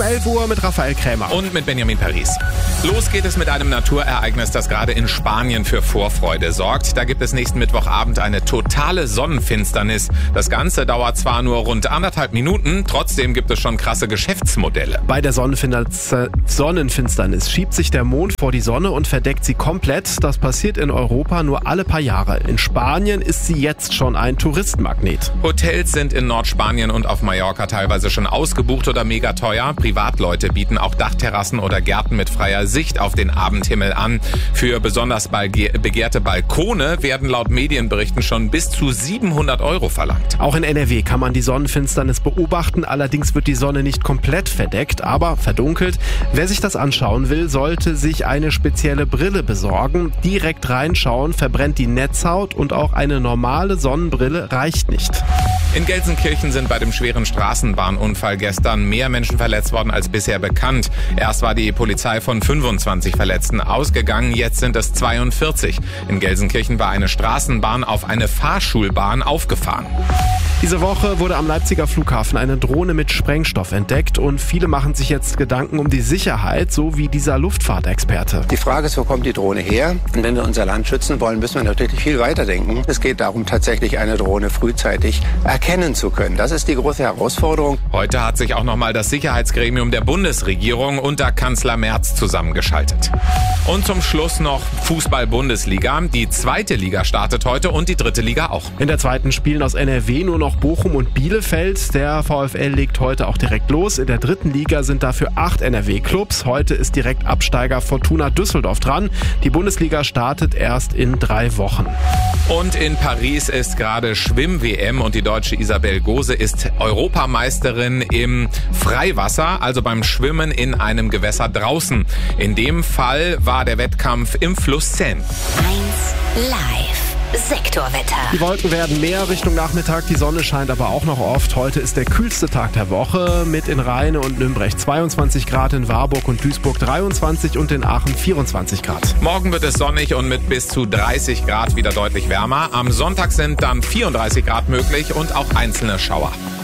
11 Uhr mit Raphael Krämer. Und mit Benjamin Paris. Los geht es mit einem Naturereignis, das gerade in Spanien für Vorfreude sorgt. Da gibt es nächsten Mittwochabend eine totale Sonnenfinsternis. Das Ganze dauert zwar nur rund 1,5 Minuten, trotzdem gibt es schon krasse Geschäftsmodelle. Bei der Sonnenfinsternis schiebt sich der Mond vor die Sonne und verdeckt sie komplett. Das passiert in Europa nur alle paar Jahre. In Spanien ist sie jetzt schon ein Touristenmagnet. Hotels sind in Nordspanien und auf Mallorca teilweise schon ausgebucht oder mega teuer. Privatleute bieten auch Dachterrassen oder Gärten mit freier Sicht auf den Abendhimmel an. Für besonders begehrte Balkone werden laut Medienberichten schon bis zu 700 € verlangt. Auch in NRW kann man die Sonnenfinsternis beobachten. Allerdings wird die Sonne nicht komplett verdeckt, aber verdunkelt. Wer sich das anschauen will, sollte sich eine spezielle Brille besorgen. Direkt reinschauen verbrennt die Netzhaut und auch eine normale Sonnenbrille reicht nicht. In Gelsenkirchen sind bei dem schweren Straßenbahnunfall gestern mehr Menschen verletzt worden als bisher bekannt. Erst war die Polizei von 25 Verletzten ausgegangen, jetzt sind es 42. In Gelsenkirchen war eine Straßenbahn auf eine Fahrschulbahn aufgefahren. Diese Woche wurde am Leipziger Flughafen eine Drohne mit Sprengstoff entdeckt und viele machen sich jetzt Gedanken um die Sicherheit, so wie dieser Luftfahrtexperte. Die Frage ist, wo kommt die Drohne her? Und wenn wir unser Land schützen wollen, müssen wir natürlich viel weiterdenken. Es geht darum, tatsächlich eine Drohne frühzeitig erkennen zu können. Das ist die große Herausforderung. Heute hat sich auch nochmal das Sicherheitsgremium der Bundesregierung unter Kanzler Merz zusammengeschaltet. Und zum Schluss noch Fußball-Bundesliga. Die 2. Liga startet heute und die 3. Liga auch. In der 2. spielen aus NRW nur noch Bochum und Bielefeld. Der VfL legt heute auch direkt los. In der 3. Liga sind dafür 8 NRW-Clubs. Heute ist direkt Absteiger Fortuna Düsseldorf dran. Die Bundesliga startet erst in 3 Wochen. Und in Paris ist gerade Schwimm-WM und die deutsche Isabel Gose ist Europameisterin im Freiwasser, also beim Schwimmen in einem Gewässer draußen. In dem Fall war der Wettkampf im Fluss Seine. 1 Live. Sektorwetter. Die Wolken werden mehr Richtung Nachmittag, die Sonne scheint aber auch noch oft. Heute ist der kühlste Tag der Woche mit in Rheine und Nürnberg 22 Grad, in Warburg und Duisburg 23 und in Aachen 24 Grad. Morgen wird es sonnig und mit bis zu 30 Grad wieder deutlich wärmer. Am Sonntag sind dann 34 Grad möglich und auch einzelne Schauer.